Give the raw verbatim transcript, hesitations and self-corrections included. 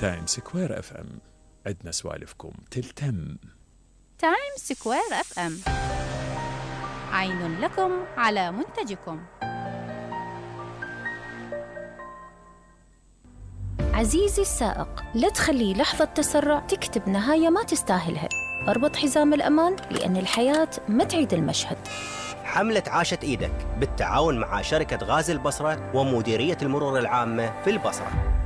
تايم سكوير اف ام، عدنا سوالفكم تلتم. تايم سكوير اف ام، عين لكم على منتجكم. عزيزي السائق، لا تخلي لحظة تسرع تكتب نهاية ما تستاهلها. اربط حزام الأمان لأن الحياة ما تعيد المشهد. حملة عاشت إيدك بالتعاون مع شركة غاز البصرة ومديرية المرور العامة في البصرة.